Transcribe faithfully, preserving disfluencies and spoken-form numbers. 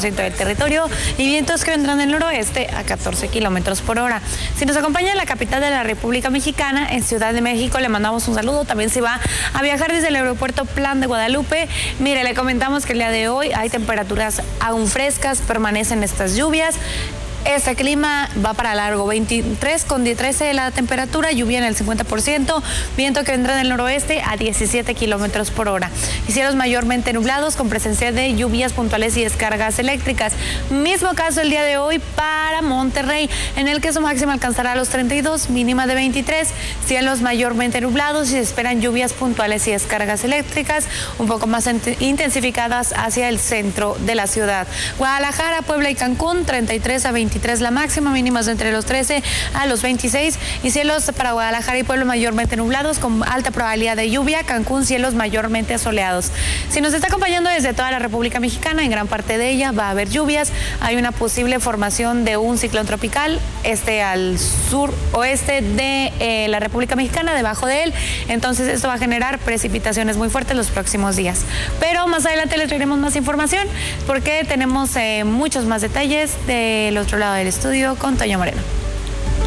ciento del territorio y vientos que vendrán del noroeste a catorce kilómetros por hora. Si nos acompaña en la capital de la República Mexicana, en Ciudad de México, le mandamos un saludo. También se va a viajar desde el aeropuerto Plan de Guadalupe. Mire, le comentamos que el día de hoy hay temperaturas aún frescas, permanecen estas lluvias. Este clima va para largo, veintitrés con trece de la temperatura, lluvia en el cincuenta por ciento, viento que vendrá del noroeste a diecisiete kilómetros por hora. Y cielos mayormente nublados con presencia de lluvias puntuales y descargas eléctricas. Mismo caso el día de hoy para Monterrey, en el que su máxima alcanzará los treinta y dos, mínima de veintitrés, cielos mayormente nublados y se esperan lluvias puntuales y descargas eléctricas un poco más intensificadas hacia el centro de la ciudad. Guadalajara, Puebla y Cancún, treinta y tres a veintitrés la máxima, mínimas entre los trece a los veintiséis y cielos para Guadalajara y Puebla mayormente nublados con alta probabilidad de lluvia. Cancún, cielos mayormente soleados. Si nos está acompañando desde toda la República Mexicana, en gran parte de ella va a haber lluvias. Hay una posible formación de un ciclón tropical este al sur oeste de eh, la República Mexicana, debajo de él. Entonces esto va a generar precipitaciones muy fuertes los próximos días. Pero más adelante les traeremos más información porque tenemos eh, muchos más detalles del otro lado del estudio con Toño Moreno.